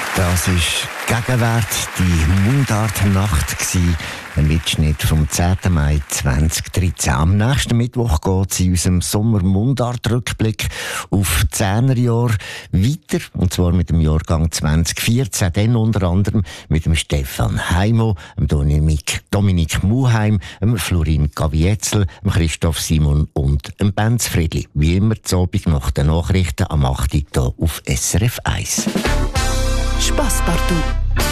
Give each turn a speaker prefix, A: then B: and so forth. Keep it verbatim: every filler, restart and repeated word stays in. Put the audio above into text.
A: Das ist Gegenwart, die Mundartnacht gsi. Ein Mitschnitt vom zehnten Mai zweitausenddreizehn. Am nächsten Mittwoch geht es in unserem Sommer-Mundart-Rückblick auf die Zehnerjahre weiter. Und zwar mit dem Jahrgang zweitausendvierzehn. Dann unter anderem mit dem Stefan Heimo, dem Dominik, Dominik Muheim, dem Florin Gavietzel, dem Christoph Simon und dem Benz Friedli. Wie immer zu Abend nach den Nachrichten am acht Uhr hier auf S R F eins.
B: Spasspartout.